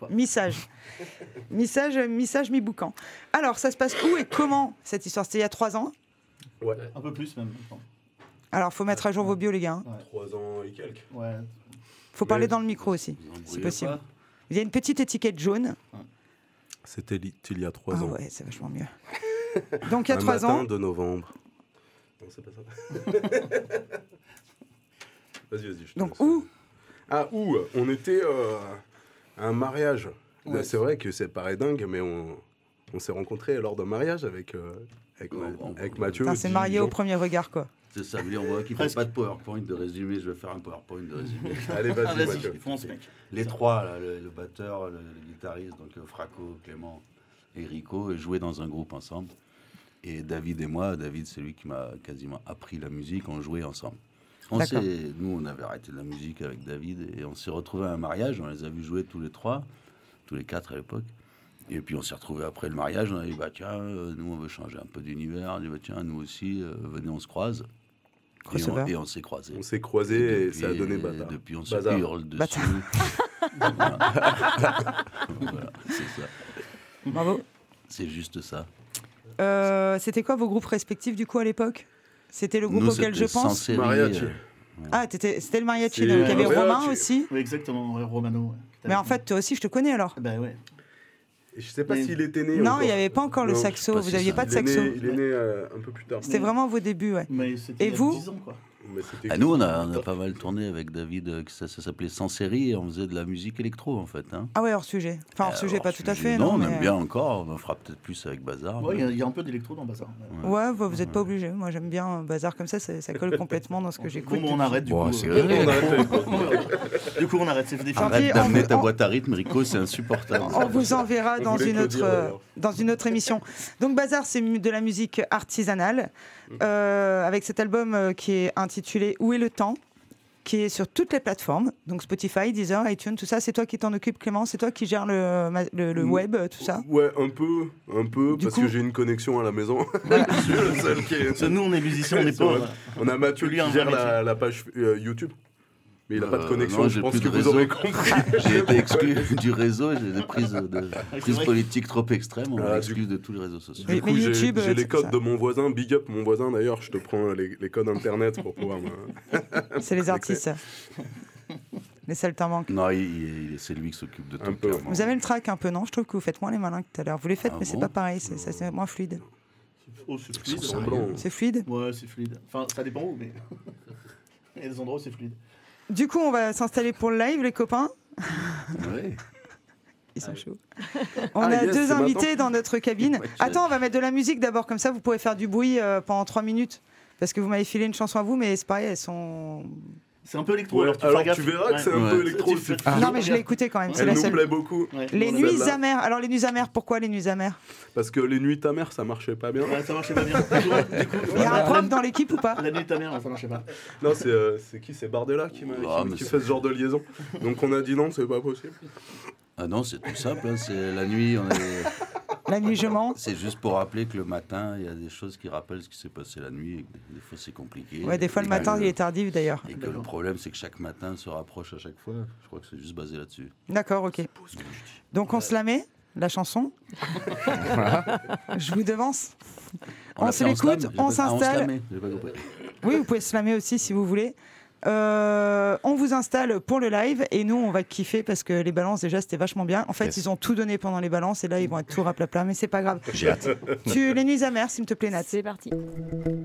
quoi. Missage, mi-boucan. Alors, ça se passe où et comment cette histoire? C'était il y a 3 ans? Ouais. Un peu plus même. Alors, faut mettre à jour vos bios, les gars. 3 ans et quelques. Ouais. Faut parler dans le micro aussi, si possible. Il y a une petite étiquette jaune. C'était il y a 3 ans. Ah ouais, c'est vachement mieux. Donc, il y a 3 matin ans. de novembre. Non, c'est pas ça. Vas-y. Donc, où? Ah, où? On était à un mariage. Ouais. C'est vrai que ça paraît dingue, mais on s'est rencontrés lors d'un mariage avec Mathieu. Putain, c'est marié au premier regard, quoi. C'est ça, on voit qu'il ne fait pas de PowerPoint de résumé. Je vais faire un PowerPoint de résumé. Allez, vas-y, Mathieu. Fonce, mec. Les trois, là, le batteur, le guitariste, donc Fraco, Clément et Rico, jouaient dans un groupe ensemble. Et David et moi, David, c'est lui qui m'a quasiment appris la musique, on jouait ensemble. Nous, on avait arrêté de la musique avec David et on s'est retrouvés à un mariage, on les a vus jouer tous les 4 à l'époque. Et puis on s'est retrouvés après le mariage, on a dit, tiens, nous on veut changer un peu d'univers, on a dit, tiens, nous aussi, venez, on se croise. Et on s'est croisés. On s'est croisés et ça a donné bâtard. Depuis, on se hurle dessus. Voilà, c'est ça. Bravo. C'est juste ça. C'était quoi vos groupes respectifs, du coup, à l'époque? C'était le groupe Nous, auquel je pense. Mariachi. Ah, c'était le mariachi. C'est- Donc, il y avait Mariachi. Romain aussi. Oui, exactement, Romano. Ouais. Mais en fait, toi aussi, je te connais alors. Ben ouais. Et je sais pas Mais- s'il était né. Non, encore. il n'y avait pas encore le Non, saxo. je sais pas Vous si n'aviez ça- pas de Il est saxo. né, un peu plus tard. C'était vraiment vos débuts, ouais. Mais c'était Et il y a vous 10 ans, quoi. Mais c'était Nous, on a pas mal tourné avec David, ça s'appelait Sans Série, et on faisait de la musique électro, en fait. Hein. Ah ouais, hors sujet. Enfin, hors sujet, pas tout à fait. Non, on mais- aime bien encore, on fera peut-être plus avec Bazar. Ouais, mais- il y a un peu d'électro dans Bazar. Ouais, bah, vous n'êtes pas obligé. Moi, j'aime bien Bazar comme ça colle complètement dans ce que j'écoute. Bon, on arrête du Bon, coup. c'est On arrête. Du coup, on arrête. C'est définitif. Gentil. Arrête d'amener ta on- boîte à rythme, Rico, c'est insupportable. On vous enverra On dans voulait une, te le autre, dire, d'ailleurs. dans une autre émission. Donc Bazar, c'est de la musique artisanale, avec cet album qui est intitulé Où est le temps, qui est sur toutes les plateformes, donc Spotify, Deezer, iTunes, tout ça. C'est toi qui t'en occupes, Clément? C'est toi qui gères le web, tout ça? Ouais, un peu, Du parce coup- que j'ai une connexion à la maison. Je suis le seul qui est... Parce que nous, on est musiciens, on est C'est vrai. pauvres. On a Mathieu Lui, qui un gère vrai la page YouTube. Mais il n'a pas de connexion, non, je j'ai pense plus que de vous réseau. aurez compris. J'ai été exclu du réseau, j'ai des prises vrai. politiques trop extrêmes, on m'a Ah, exclu de tous les réseaux sociaux. Mais Du coup, j'ai YouTube, les c'est codes ça. de mon voisin, big up mon voisin d'ailleurs, je te prends les codes internet pour pouvoir me... C'est les artistes, ça. Les saltimbanques. Non, c'est lui qui s'occupe de Un tout. peu. clairement. Vous avez le track un peu, non? Je trouve que vous faites moins les malins que tout à l'heure. Vous les faites, Ah mais c'est bon pas pareil. C'est moins fluide. Oh, c'est fluide. C'est Semblant. C'est fluide? Ouais, c'est fluide. Enfin, ça dépend où, mais. Il y a des endroits où c'est fluide. Du coup, on va s'installer pour le live, les copains. Ouais. Ils sont chauds. On Ah, a yes, deux c'est invités dans notre cabine. Ouais, Attends, on va mettre de la musique d'abord, comme ça vous pourrez faire du bruit pendant 3 minutes. Parce que vous m'avez filé une chanson à vous, mais c'est pareil, elles sont... C'est un peu électro. Ouais, alors tu verras que c'est un peu électro. c'est Ah. Non, mais je l'ai écouté quand même, c'est Elle la nous seule. plaît beaucoup. Ouais. Les Celle-là. nuits amères. Alors les nuits amères, pourquoi les nuits amères? Parce que les nuits ta mère, ça marchait pas bien. Ouais, ça marchait pas bien. Du coup, Il y a un prof dans l'équipe ou pas? La nuit de ta mère, ça marchait pas. Non, c'est qui? C'est Bardella qui mais fait c'est- ce genre de liaison. Donc on a dit non, c'est pas possible. Ah non, c'est tout simple, hein, c'est la nuit, La nuit je mens. c'est juste pour rappeler que le matin, il y a des choses qui rappellent ce qui s'est passé la nuit, et que des fois c'est compliqué. Ouais, des fois le Et matin que- il est tardif d'ailleurs. Et que le problème, c'est que chaque matin se rapproche à chaque fois. Je crois que c'est juste basé là-dessus. D'accord, ok. Donc on se la met, la chanson. Je vous devance. On l'a se fait en l'écoute, slam, on j'ai pas- ah, s'installe. slamait, j'ai pas compris. Oui, vous pouvez slammer aussi si vous voulez. On vous installe pour le live et nous on va kiffer parce que les balances déjà c'était vachement bien. En fait Yes. ils ont tout donné pendant les balances et là ils vont être tout raplapla mais c'est pas grave. J'ai hâte. Les nuits amères s'il te plaît Nat. C'est parti.